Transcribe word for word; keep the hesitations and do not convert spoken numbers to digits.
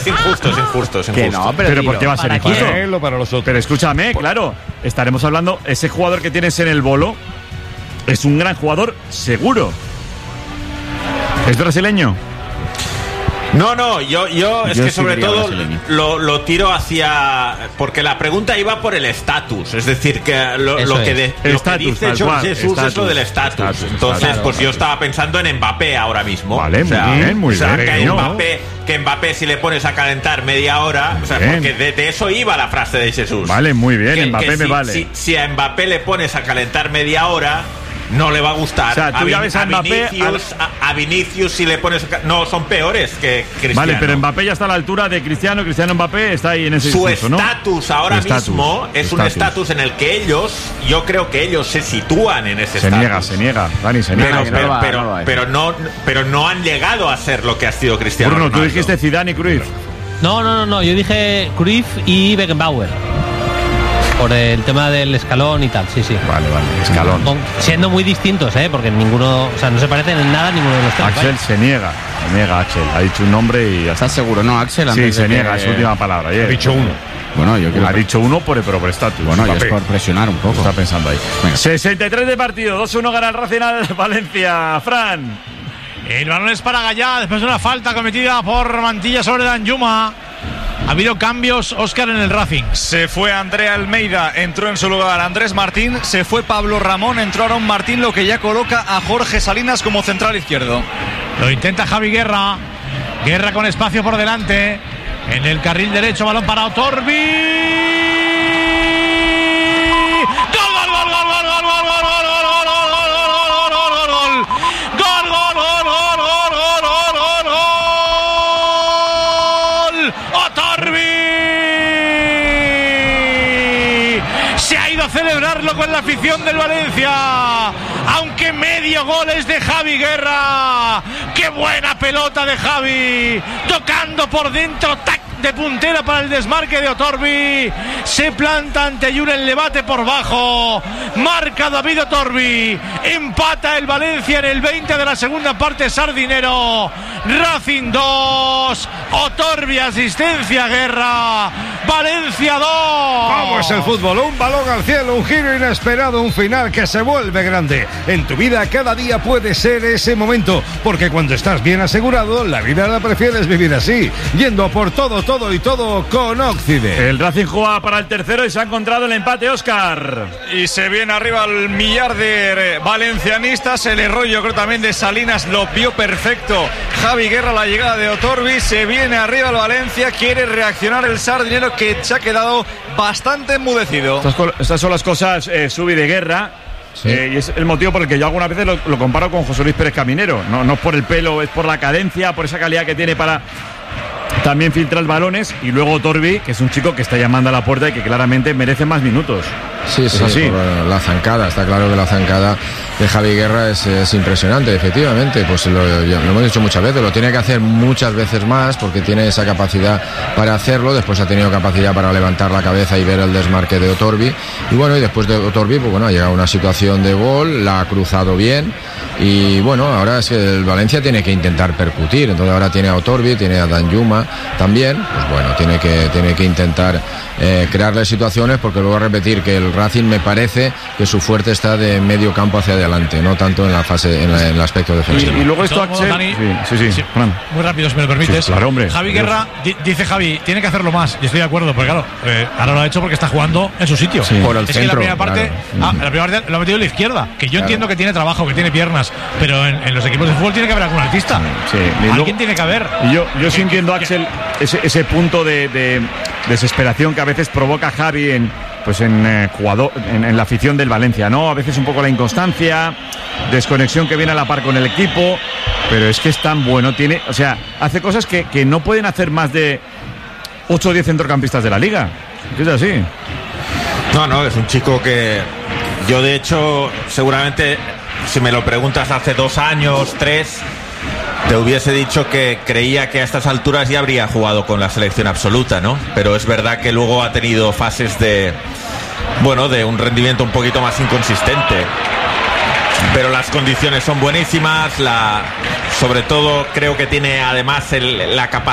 es injusto, es injusto, es injusto. No, pero, pero ¿por qué va a ser injusto? Para él o para los otros. Pero escúchame, claro, estaremos hablando, ese jugador que tienes en el bolo es un gran jugador seguro. ¿Es brasileño? No, no, yo, yo es Yo que sí sobre diría todo brasileño. lo, lo tiro hacia... Porque la pregunta iba por el estatus, es decir, que lo, Eso lo que, es. de, lo que Estatus, dice tal John cual, Jesús es lo estatus, del estatus. estatus, Entonces, claro, pues claro. yo estaba pensando en Mbappé ahora mismo. Vale, o sea, muy bien, muy o sea, bien. Que ¿no? Mbappé, que Mbappé si le pones a calentar media hora, o sea, Bien. porque de, de eso iba la frase de Jesús. Vale, muy bien, Que- Mbappé que me si, vale. Si, si a Mbappé le pones a calentar media hora, no le va a gustar. O sea, tú a, ya Vin- ves a a Mbappé, Vinicius, a, a Vinicius si le pones... a ca- No, son peores que Cristiano. Vale, pero Mbappé ya está a la altura de Cristiano, Cristiano Mbappé está ahí en ese Su discurso, ¿no? estatus ahora Su estatus, mismo es su un estatus. estatus en el que ellos, yo creo que ellos se sitúan en ese Se estatus. niega, se niega, Dani, se niega. Pero, que no pero, lo va- pero, no lo va a pero no, pero no han llegado a ser lo que ha sido Cristiano Bruno, tú Ronaldo. dijiste Zidane y Cruyff. No, no, no, no, yo dije Cruyff y Beckenbauer. Por el tema del escalón y tal, sí, sí. Vale, vale, escalón. Con- siendo muy distintos, ¿eh? Porque ninguno, o sea, no se parecen en nada ninguno de los tres. Axel vaya. se niega, se niega Axel. Ha dicho un nombre y ya está. ¿Estás seguro? No, Axel. Sí, antes se de niega, que- es su última palabra. Ha dicho uno. Bueno, yo quiero. Ha dicho uno por, pero por estatus. Bueno, yo es Mbappé. por presionar un poco. Está pensando ahí. Venga. sesenta y tres de partido, dos uno gana el Racing al Valencia. Fran. El balón es para Gallá después de una falta cometida por Mantilla sobre Danjuma. Ha habido cambios, Óscar, en el Racing. Se fue Andrea Almeida, entró en su lugar Andrés Martín, se fue Pablo Ramón, entró Aaron Martín, lo que ya coloca a Jorge Salinas como central izquierdo. Lo intenta Javi Guerra. Guerra con espacio por delante. En el carril derecho, balón para Otorbi. ¡Gol, gol, gol, gol, gol, gol, gol, gol, gol, gol, gol, gol, gol, gol, gol, gol! ¡Gol, gol, gol, gol, gol, gol, gol, gol! ¡Otorbi! Se ha ido a celebrarlo con la afición del Valencia. Aunque medio gol es de Javi Guerra. ¡Qué buena pelota de Javi! Tocando por dentro, tac, de puntera para el desmarque de Otorbi. Se planta ante Yura el Levate por bajo. Marca David Otorbi. Empata el Valencia en el veinte de la segunda parte. Sardinero. Racing dos. Otorbi asistencia Guerra. Valencia dos. ¿Cómo es el fútbol? Un balón al cielo, un giro inesperado, un final que se vuelve grande. En tu vida cada día puede ser ese momento, porque cuando estás bien asegurado, la vida la prefieres vivir así, yendo por todo, todo y todo con Occide. El Racing juega para el tercero y se ha encontrado el empate, Óscar. Y se viene arriba el millar de valencianistas, el error yo creo también de Salinas lo vio perfecto. Javi Guerra, la llegada de Otorbi, se viene arriba el Valencia, quiere reaccionar el sardinero que se ha quedado bastante enmudecido. Estas, co- estas son las cosas, eh, Subi, de Guerra. Sí. Eh, y es el motivo por el que yo algunas veces lo, lo comparo con José Luis Pérez Caminero. No, no es por el pelo, es por la cadencia, por esa calidad que tiene para también filtrar balones. Y luego Otorbi, que es un chico que está llamando a la puerta y que claramente merece más minutos. Sí, sí, Es así. por la zancada, está claro que la zancada de Javi Guerra es, es impresionante, efectivamente, pues lo, ya lo hemos dicho muchas veces, lo tiene que hacer muchas veces más porque tiene esa capacidad para hacerlo, después ha tenido capacidad para levantar la cabeza y ver el desmarque de Otorbi, y bueno, y después de Otorbi, pues bueno, ha llegado a una situación de gol, la ha cruzado bien, y bueno, ahora es que el Valencia tiene que intentar percutir, entonces ahora tiene a Otorbi, tiene a Danjuma también, pues bueno, tiene que, tiene que intentar eh, crearle situaciones, porque luego a repetir que el Racing me parece que su fuerte está de medio campo hacia adelante, no tanto en la fase, en, la, en el aspecto defensivo. Y, y luego esto, De todos modos, Axel. Dani, sí, sí, sí, sí, Fran. muy rápido, si me lo permites. Sí, claro, hombre. Javi Dios. Guerra, di- dice Javi, tiene que hacerlo más. Y estoy de acuerdo, porque claro, eh, ahora lo ha hecho porque está jugando en su sitio. Sí. Por el es que centro, la primera parte, claro. ah, la primera parte lo ha metido en la izquierda. Que yo entiendo que tiene trabajo, que tiene piernas, pero en, en los equipos de fútbol tiene que haber algún artista. Sí, y Alguien luego- tiene que haber. Y yo, yo sí Que- entiendo, que- Axel, ese, ese punto de, de desesperación que a veces provoca Javi en, pues en, eh, jugador, en, en la afición del Valencia, ¿no? A veces un poco la inconstancia, desconexión que viene a la par con el equipo, pero es que es tan bueno, tiene, o sea, hace cosas que, que no pueden hacer más de ocho o diez centrocampistas de la liga. Es así. No, no, es un chico que yo de hecho seguramente si me lo preguntas hace dos años, tres, te hubiese dicho que creía que a estas alturas ya habría jugado con la selección absoluta, ¿no? Pero es verdad que luego ha tenido fases de, bueno, de un rendimiento un poquito más inconsistente. Pero las condiciones son buenísimas, la, sobre todo creo que tiene además el, la capacidad